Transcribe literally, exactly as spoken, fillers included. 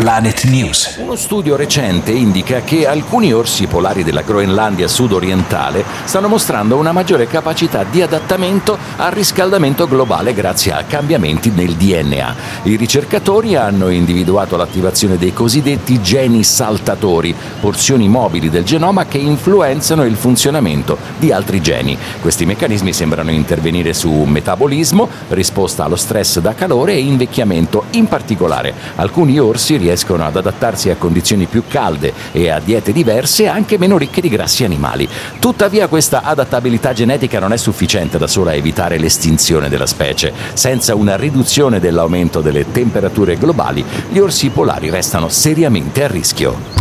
Planet News. Uno studio recente indica che alcuni orsi polari della Groenlandia sud-orientale stanno mostrando una maggiore capacità di adattamento al riscaldamento globale grazie a cambiamenti nel D N A. I ricercatori hanno individuato l'attivazione dei cosiddetti geni saltatori, porzioni mobili del genoma che influenzano il funzionamento di altri geni. Questi meccanismi sembrano intervenire su metabolismo, risposta allo stress da calore e invecchiamento. In particolare, alcuni orsi riescono ad adattarsi a condizioni più calde e a diete diverse anche meno ricche di grassi animali. Tuttavia questa adattabilità genetica non è sufficiente da sola a evitare l'estinzione della specie. Senza una riduzione dell'aumento delle temperature globali, gli orsi polari restano seriamente a rischio.